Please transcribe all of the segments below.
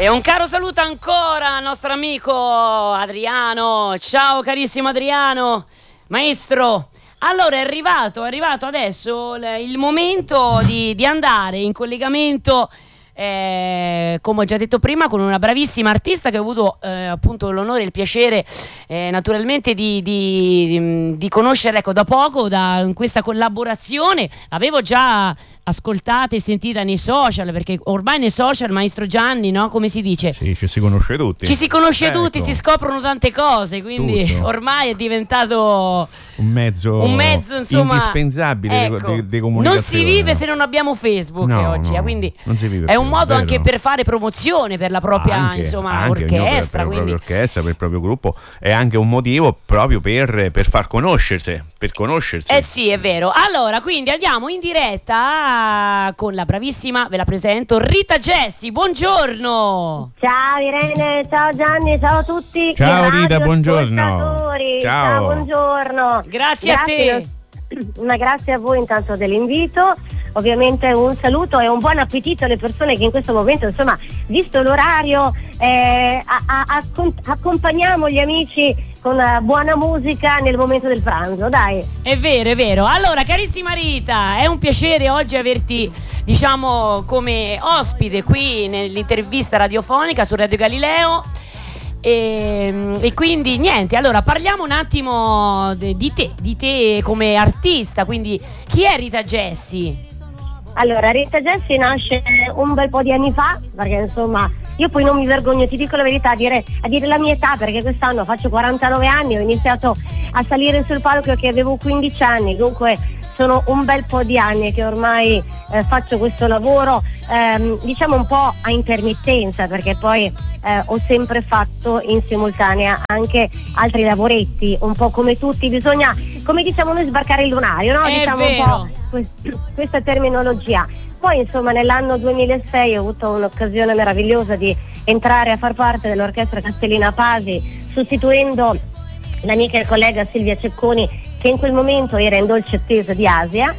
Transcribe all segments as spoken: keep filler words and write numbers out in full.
E un caro saluto ancora al nostro amico Adriano. Ciao carissimo Adriano, maestro. Allora è arrivato, è arrivato adesso il momento di, di andare in collegamento, eh, come ho già detto prima, con una bravissima artista che ho avuto eh, appunto l'onore e il piacere eh, naturalmente di, di, di, di conoscere, ecco, da poco, da, in questa collaborazione. Avevo già ascoltata e sentita nei social, perché ormai nei social, maestro Gianni, no? Come si dice? Sì, ci si conosce tutti. Ci si conosce ecco. tutti, si scoprono tante cose, quindi Tutto. Ormai è diventato un mezzo, un mezzo insomma indispensabile, ecco, di, di comunicazione. Non si vive no? se non abbiamo Facebook no, oggi, no, eh, quindi non si vive è un più, modo vero? anche per fare promozione per la propria anche, insomma anche, orchestra, no, per, per quindi la propria orchestra, per il proprio gruppo, è anche un motivo proprio per, per far conoscersi, per conoscersi. Eh sì, è vero. Allora, quindi andiamo in diretta con la bravissima, ve la presento, Rita Gessi. Buongiorno. Ciao Irene, ciao Gianni, ciao a tutti. Ciao I Rita, buongiorno. radioascoltatori. Ciao. Ciao, buongiorno. Grazie, a te. Ma grazie a voi intanto dell'invito. Ovviamente un saluto e un buon appetito alle persone che in questo momento, insomma, visto l'orario, eh, a, a, a, accompagniamo gli amici con buona musica nel momento del pranzo, dai. È vero, è vero. Allora, carissima Rita, è un piacere oggi averti, diciamo, come ospite qui nell'intervista radiofonica su Radio Galileo. E, e quindi niente, allora parliamo un attimo di te, di te come artista. Quindi chi è Rita Gessi? Allora, Rita Gessi nasce un bel po' di anni fa, perché insomma io poi non mi vergogno, ti dico la verità, a dire, a dire la mia età, perché quest'anno faccio quarantanove anni, ho iniziato a salire sul palco che avevo quindici anni, dunque sono un bel po' di anni che ormai eh, faccio questo lavoro, ehm, diciamo un po' a intermittenza, perché poi eh, ho sempre fatto in simultanea anche altri lavoretti, un po' come tutti, bisogna, come diciamo noi, sbarcare il lunario, no? È diciamo vero. un po' quest- questa terminologia. Poi insomma nell'anno duemilasei ho avuto un'occasione meravigliosa di entrare a far parte dell'orchestra Castellina Pasi, sostituendo la mia collega Silvia Cecconi, che in quel momento era in dolce attesa di Asia,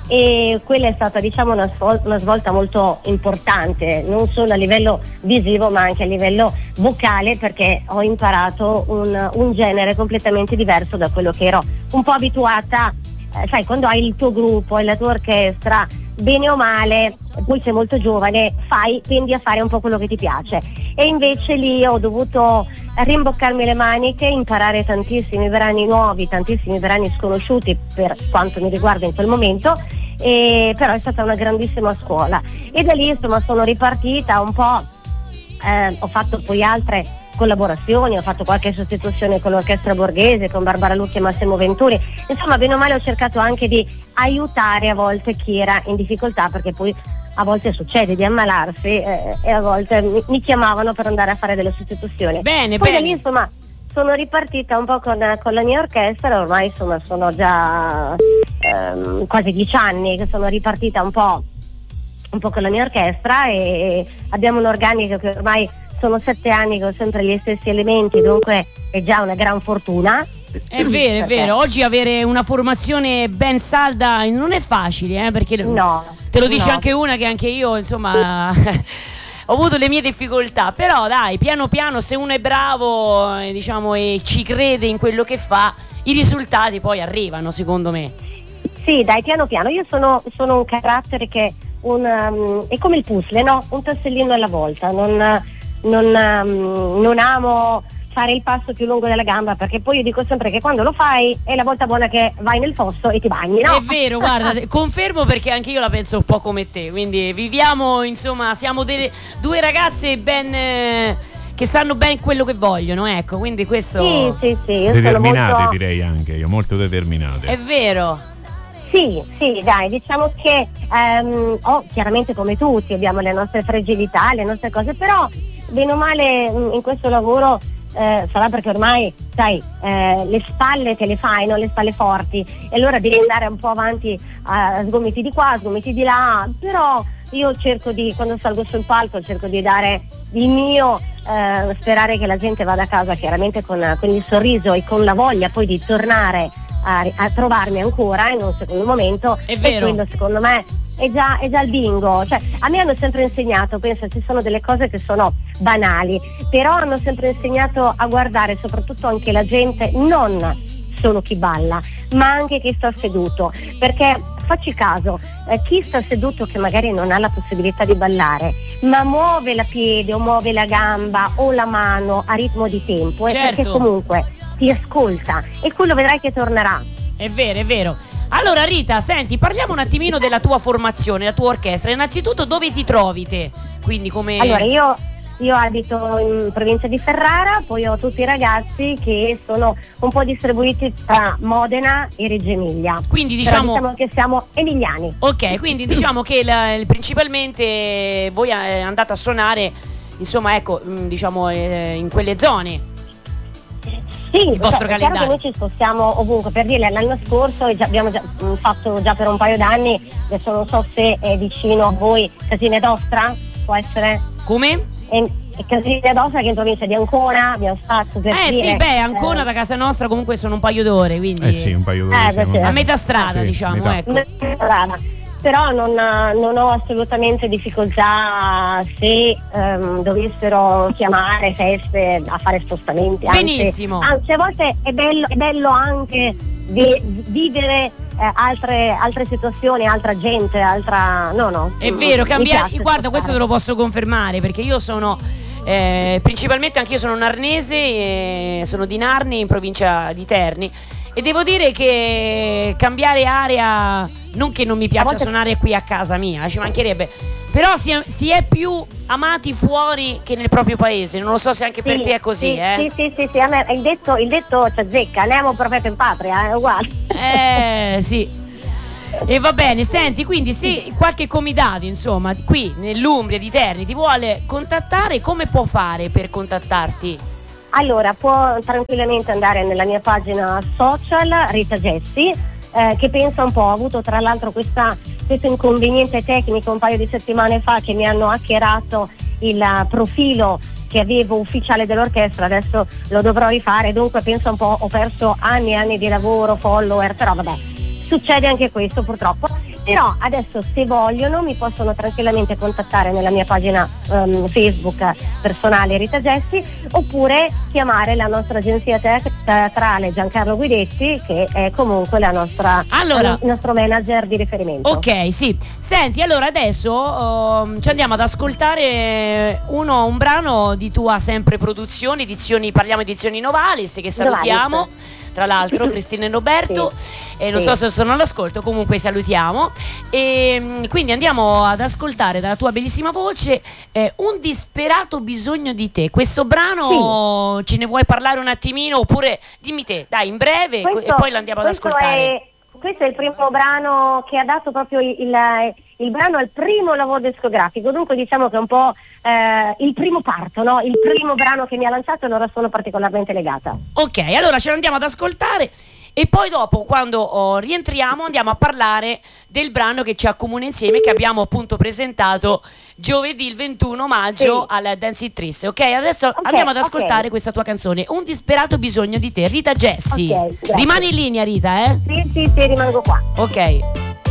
e quella è stata, diciamo, una, svol- una svolta molto importante, non solo a livello visivo ma anche a livello vocale, perché ho imparato un, un genere completamente diverso da quello che ero un po' abituata. Eh, sai, quando hai il tuo gruppo e la tua orchestra, bene o male, poi sei molto giovane, fai, tendi a fare un po' quello che ti piace, e invece lì ho dovuto rimboccarmi le maniche, imparare tantissimi brani nuovi, tantissimi brani sconosciuti per quanto mi riguarda in quel momento, e però è stata una grandissima scuola, e da lì insomma sono ripartita un po', eh, ho fatto poi altre collaborazioni, ho fatto qualche sostituzione con l'orchestra Borghese, con Barbara Lucchi e Massimo Venturi, insomma bene o male ho cercato anche di aiutare a volte chi era in difficoltà, perché poi a volte succede di ammalarsi eh, e a volte mi, mi chiamavano per andare a fare delle sostituzioni. Bene, poi bene. da lì insomma sono ripartita un po' con, con la mia orchestra, ormai insomma sono già ehm, quasi dieci anni che sono ripartita un po', un po' con la mia orchestra, e abbiamo un organico che ormai sono sette anni con sempre gli stessi elementi, dunque è già una gran fortuna. È vero, è vero. Oggi avere una formazione ben salda non è facile, eh, perché no, te lo dice no. anche una che anche io, insomma, ho avuto le mie difficoltà, però dai, piano piano, se uno è bravo, eh, diciamo, e ci crede in quello che fa, i risultati poi arrivano, secondo me. Sì, dai, piano piano. Io sono, sono un carattere che un, um, è come il puzzle, no? Un tassellino alla volta. Non, non, um, non amo fare il passo più lungo della gamba, perché poi io dico sempre che quando lo fai è la volta buona che vai nel fosso e ti bagni, no? È vero, guarda, confermo, perché anche io la penso un po' come te, quindi viviamo, insomma, siamo delle, due ragazze ben... Eh, che sanno ben quello che vogliono, ecco, quindi questo... Sì, sì, sì, io determinate, sono molto... direi anche io, molto determinate. È vero. Sì, sì, dai, diciamo che ehm, oh, chiaramente come tutti abbiamo le nostre fragilità, le nostre cose, però bene o male in questo lavoro eh, sarà perché ormai, sai, eh, le spalle te le fai, no? Le spalle forti, e allora devi andare un po' avanti a sgomiti di qua, sgomiti di là, però io cerco di, quando salgo sul palco, cerco di dare il mio, eh, sperare che la gente vada a casa chiaramente con, con il sorriso e con la voglia poi di tornare a, a trovarmi ancora in un secondo momento. È vero. E quello secondo me è già, è già il bingo. Cioè, a me hanno sempre insegnato, pensa, ci sono delle cose che sono banali, però hanno sempre insegnato a guardare soprattutto anche la gente, non solo chi balla, ma anche chi sta seduto, perché facci caso, eh, chi sta seduto che magari non ha la possibilità di ballare, ma muove la piede o muove la gamba o la mano a ritmo di tempo, certo. è perché comunque ti ascolta e quello vedrai che tornerà. È vero, è vero. Allora Rita, senti, parliamo un attimino della tua formazione, la tua orchestra. Innanzitutto dove ti trovi te? Quindi come... Allora io, io abito in provincia di Ferrara, poi ho tutti i ragazzi che sono un po' distribuiti tra Modena e Reggio Emilia. Quindi Però diciamo... diciamo che siamo emiliani. Ok, quindi diciamo che la- il- principalmente voi eh, andate a suonare, insomma, ecco, mh, diciamo eh, in quelle zone. Sì, Il vostro cioè, è chiaro calendario. che noi ci spostiamo ovunque, per dire l'anno scorso già, abbiamo già, mh, fatto già per un paio d'anni, adesso non so se è vicino a voi Casine d'Ostra, può essere? Come? È, è Casine d'Ostra che è in provincia di Ancona, abbiamo fatto per Eh dire, sì, beh, Ancona eh, da casa nostra comunque sono un paio d'ore, quindi... Eh sì, un paio di Eh, ore beh, siamo- sì. A metà strada, Sì, diciamo, metà. ecco. strada. Però non, non ho assolutamente difficoltà se ehm, dovessero chiamare feste a fare spostamenti. Anzi, Benissimo. Anzi, a volte è bello, è bello anche di vivere eh, altre, altre situazioni, altra gente, altra... No, no. È vero, Mi cambiare. piace Guarda, questo te spostare. lo posso confermare perché io sono eh, principalmente anch'io sono narnese, eh, sono di Narni in provincia di Terni e devo dire che cambiare area, non che non mi piaccia volte- suonare qui a casa mia, ci mancherebbe, però si è, si è più amati fuori che nel proprio paese. Non lo so se anche per Sì, te è così, sì, eh. Sì, sì, sì, sì, a me il detto, il detto ci azzecca, andiamo profeta in patria, è uguale. Eh sì. E va bene, senti, quindi se qualche comitato, insomma, qui nell'Umbria di Terni ti vuole contattare, come può fare per contattarti? Allora, può tranquillamente andare nella mia pagina social, Rita Gessi, eh, che pensa un po', ho avuto tra l'altro questa, questo inconveniente tecnico un paio di settimane fa che mi hanno hackerato il eh, profilo che avevo ufficiale dell'orchestra, adesso lo dovrò rifare, dunque penso un po', ho perso anni e anni di lavoro, follower, però vabbè, succede anche questo purtroppo. Però adesso se vogliono mi possono tranquillamente contattare nella mia pagina um, Facebook personale Rita Gessi, oppure chiamare la nostra agenzia te- teatrale Giancarlo Guidetti, che è comunque la nostra, Allora- il nostro manager di riferimento. Ok, sì. Senti, allora adesso um, ci andiamo ad ascoltare uno, un brano di tua sempre produzione, edizioni, parliamo edizioni Novalis, che salutiamo. Novalis. Tra l'altro Cristina e Roberto, e non Sì. so se sono all'ascolto, comunque salutiamo. E mm, quindi andiamo ad ascoltare dalla tua bellissima voce eh, Un disperato bisogno di te. Questo brano ce ne vuoi parlare un attimino, oppure dimmi te, dai, in breve, co- e poi lo andiamo ad questo ascoltare. È, questo è il primo brano che ha dato proprio il, il, il brano al primo lavoro discografico, dunque diciamo che è un po' eh, il primo parto, no? Il primo brano che mi ha lanciato, e allora sono particolarmente legata. Ok, allora ce lo andiamo ad ascoltare e poi dopo, quando oh, rientriamo, andiamo a parlare del brano che ci accomuna insieme, che abbiamo appunto presentato giovedì il ventuno maggio Sì. al Dance It Tris. Ok, adesso Ok, andiamo ad ok. ascoltare questa tua canzone, Un disperato bisogno di te, Rita Gessi. Ok, grazie. Rimani in linea, Rita, eh? Sì, sì, sì, rimango qua. Ok.